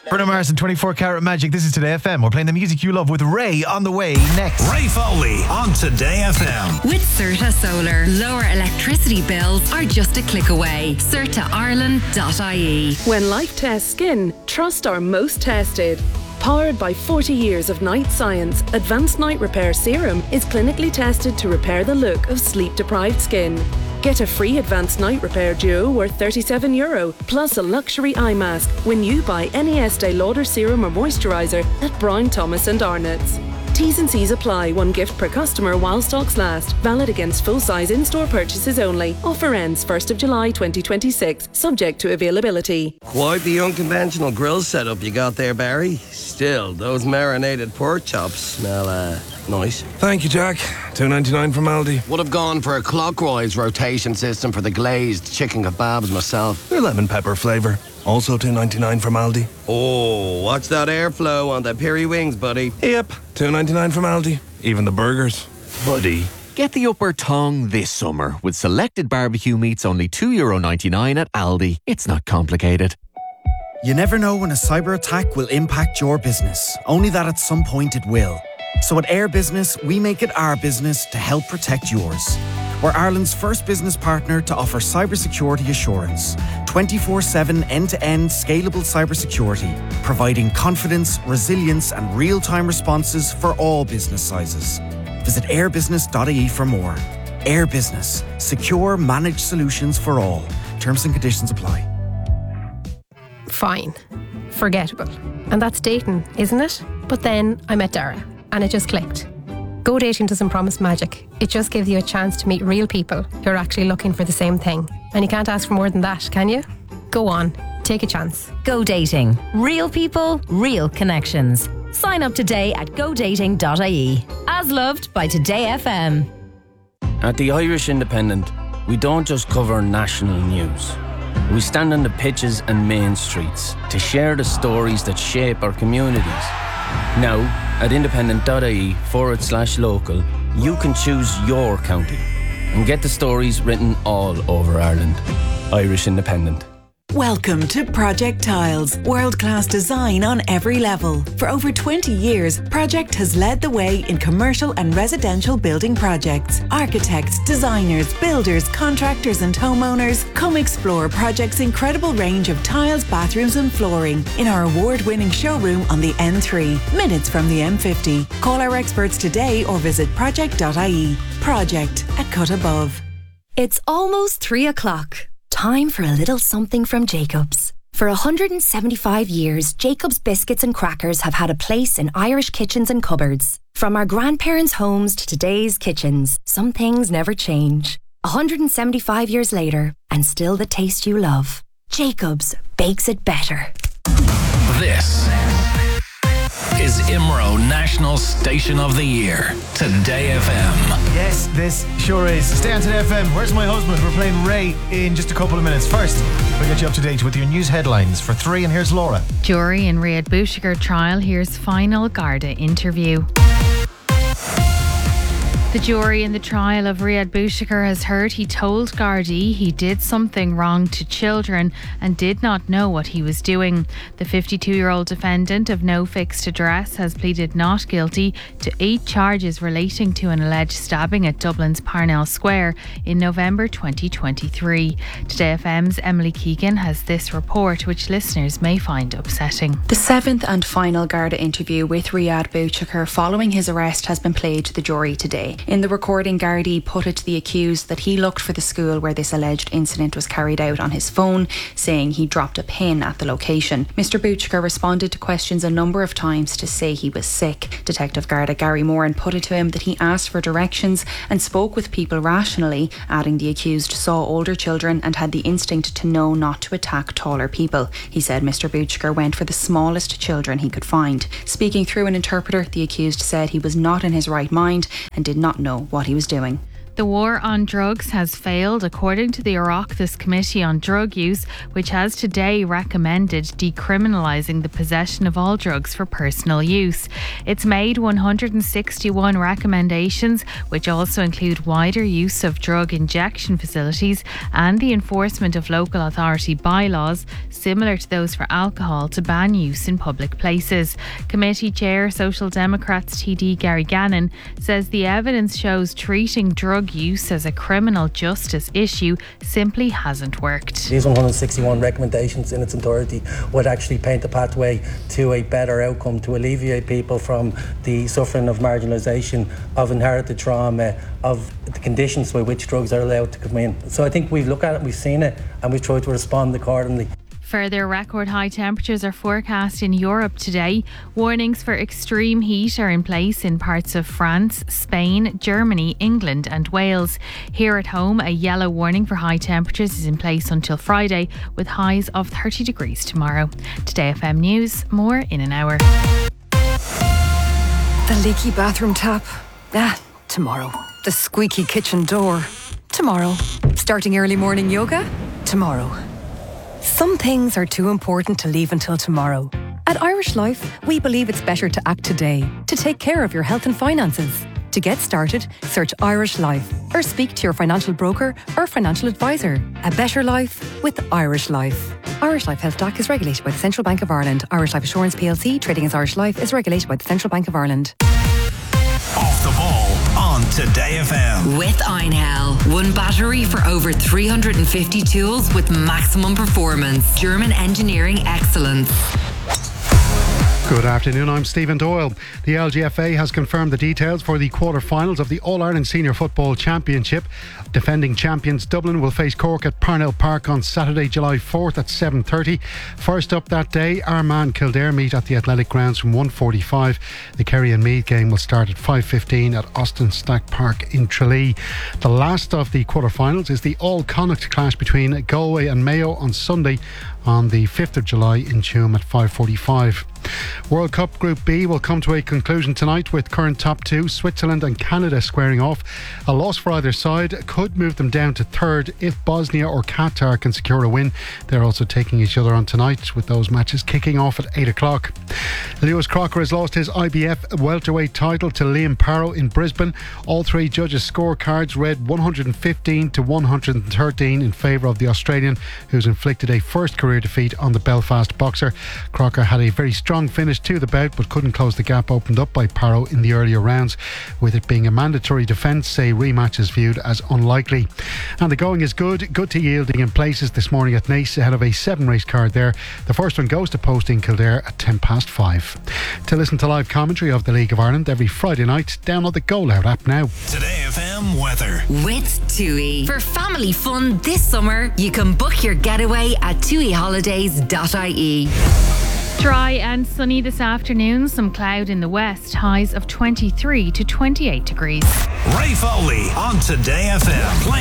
Bruno Mars and 24 Karat Magic. This is Today FM. We're playing the music you love with Ray on the way next. Ray Foley on Today FM. With Certa Solar, lower electricity bills are just a click away. CertaIreland.ie. When life tests skin, trust our most tested. Powered by 40 years of night science, Advanced Night Repair Serum is clinically tested to repair the look of sleep-deprived skin. Get a free Advanced Night Repair Duo worth €37, plus a luxury eye mask when you buy any Estee Lauder serum or moisturiser at Brown Thomas and Arnott's. T's and C's apply. One gift per customer while stocks last. Valid against full-size in-store purchases only. Offer ends 1st of July 2026, subject to availability. Quite the unconventional grill setup you got there, Barry. Still, those marinated pork chops smell, nice. Thank you, Jack. $2.99 from Aldi. Would have gone for a clockwise rotation system for the glazed chicken kebabs myself. Your lemon pepper flavour. Also $2.99 from Aldi. Oh, watch that airflow on the peri wings, buddy. Yep, $2.99 from Aldi. Even the burgers. Buddy. Get the upper tongue this summer with selected barbecue meats only €2.99 at Aldi. It's not complicated. You never know when a cyber attack will impact your business, only that at some point it will. So at Air Business, we make it our business to help protect yours. We're Ireland's first business partner to offer cybersecurity assurance. 24/7 end-to-end scalable cybersecurity, providing confidence, resilience and real-time responses for all business sizes. Visit airbusiness.ie for more. Air Business. Secure, managed solutions for all. Terms and conditions apply. Fine. Forgettable. And that's dating, isn't it? But then I met Dara and it just clicked. Go Dating doesn't promise magic. It just gives you a chance to meet real people who are actually looking for the same thing. And you can't ask for more than that, can you? Go on. Take a chance. Go Dating. Real people, real connections. Sign up today at godating.ie. As loved by Today FM. At the Irish Independent, we don't just cover national news. We stand on the pitches and main streets to share the stories that shape our communities. Now, at independent.ie/local, you can choose your county and get the stories written all over Ireland. Irish Independent. Welcome to Project Tiles, world-class design on every level. For over 20 years, Project has led the way in commercial and residential building projects. Architects, designers, builders, contractors and homeowners, come explore Project's incredible range of tiles, bathrooms and flooring in our award-winning showroom on the N3, minutes from the M50. Call our experts today or visit project.ie. Project, a cut above. It's almost 3 o'clock. Time for a little something from Jacobs. For 175 years, Jacobs biscuits and crackers have had a place in Irish kitchens and cupboards. From our grandparents' homes to today's kitchens, some things never change. 175 years later, and still the taste you love. Jacobs bakes it better. This is IMRO National Station of the Year, Today FM. Yes, this sure is. Stay on Today FM. Where's my husband? We're playing Ray in just a couple of minutes. First, we'll get you up to date with your news headlines for 3, and here's Laura. Jury in Riyadh Bouchikar trial. Here's final Garda interview. The jury in the trial of Riyadh Bouchikar has heard he told Gardaí he did something wrong to children and did not know what he was doing. The 52-year-old defendant of no fixed address has pleaded not guilty to 8 charges relating to an alleged stabbing at Dublin's Parnell Square in November 2023. Today FM's Emily Keegan has this report, which listeners may find upsetting. The 7th and final Garda interview with Riyadh Bouchikar following his arrest has been played to the jury today. In the recording, Gardaí put it to the accused that he looked for the school where this alleged incident was carried out on his phone, saying he dropped a pin at the location. Mr Bouchikar responded to questions a number of times to say he was sick. Detective Garda Gary Moran put it to him that he asked for directions and spoke with people rationally, adding the accused saw older children and had the instinct to know not to attack taller people. He said Mr Bouchikar went for the smallest children he could find. Speaking through an interpreter, the accused said he was not in his right mind and did not know what he was doing. The war on drugs has failed, according to the Oireachtas Committee on Drug Use, which has today recommended decriminalising the possession of all drugs for personal use. It's made 161 recommendations, which also include wider use of drug injection facilities and the enforcement of local authority bylaws, similar to those for alcohol, to ban use in public places. Committee Chair, Social Democrats TD Gary Gannon, says the evidence shows treating drug use as a criminal justice issue simply hasn't worked. These 161 recommendations in its entirety would actually paint a pathway to a better outcome, to alleviate people from the suffering of marginalisation, of inherited trauma, of the conditions by which drugs are allowed to come in. So I think we've looked at it, we've seen it, and we've tried to respond accordingly. Further record high temperatures are forecast in Europe today. Warnings for extreme heat are in place in parts of France, Spain, Germany, England and Wales. Here at home, a yellow warning for high temperatures is in place until Friday, with highs of 30 degrees tomorrow. Today FM News, more in an hour. The leaky bathroom tap? Tomorrow. The squeaky kitchen door? Tomorrow. Starting early morning yoga? Tomorrow. Some things are too important to leave until tomorrow. At Irish Life, we believe it's better to act today to take care of your health and finances. To get started, search Irish Life or speak to your financial broker or financial advisor. A better life with Irish Life. Irish Life Health DAC is regulated by the Central Bank of Ireland. Irish Life Assurance plc, trading as Irish Life, is regulated by the Central Bank of Ireland. Off the ball on Today FM. With Einhell. One battery for over 350 tools with maximum performance. German engineering excellence. Good afternoon, I'm Stephen Doyle. The LGFA has confirmed the details for the quarter-finals of the All-Ireland Senior Football Championship. Defending champions Dublin will face Cork at Parnell Park on Saturday, July 4th at 7:30. First up that day, Armagh Kildare meet at the Athletic Grounds from 1:45. The Kerry and Meath game will start at 5:15 at Austin Stack Park in Tralee. The last of the quarter-finals is the All-Connacht clash between Galway and Mayo on Sunday on the 5th of July in Tuam at 5:45. World Cup Group B will come to a conclusion tonight with current top two, Switzerland and Canada, squaring off. A loss for either side could move them down to third if Bosnia or Qatar can secure a win. They're also taking each other on tonight, with those matches kicking off at 8 o'clock. Lewis Crocker has lost his IBF welterweight title to Liam Parrow in Brisbane. All three judges' scorecards read 115 to 113 in favour of the Australian, who's inflicted a first career defeat on the Belfast boxer. Crocker had a very strong finish to the bout, but couldn't close the gap opened up by Parrow in the earlier rounds. With it being a mandatory defence, a rematch is viewed as unlikely. And the going is good to yielding in places this morning at Naas ahead of a 7-race card there. The first one goes to Posting Kildare at 5:10. To listen to live commentary of the League of Ireland every Friday night, download the Go Loud app now. Today FM weather. With TUI. For family fun this summer, you can book your getaway at tuiholidays.ie. Dry and sunny this afternoon, some cloud in the west, highs of 23 to 28 degrees. Ray Foley on Today FM. Playing